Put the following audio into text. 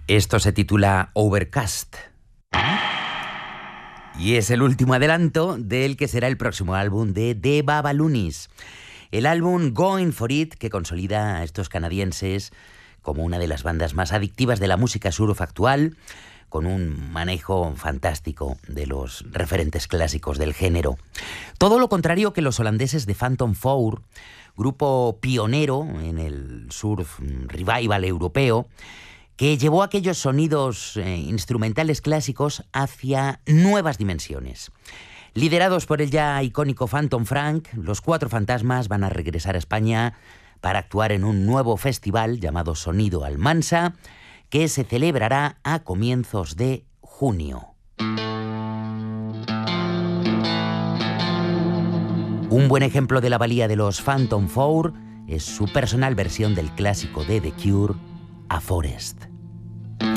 Esto se titula Overcast. Y es el último adelanto del que será el próximo álbum de The Babalunis. El álbum Going For It, que consolida a estos canadienses como una de las bandas más adictivas de la música surf actual, con un manejo fantástico de los referentes clásicos del género. Todo lo contrario que los holandeses de Phantom 4, grupo pionero en el surf revival europeo, que llevó aquellos sonidos instrumentales clásicos hacia nuevas dimensiones. Liderados por el ya icónico Phantom Frank, los Cuatro Fantasmas van a regresar a España para actuar en un nuevo festival llamado Sonido Almansa, que se celebrará a comienzos de junio. Un buen ejemplo de la valía de los Phantom 4 es su personal versión del clásico de The Cure, A Forest.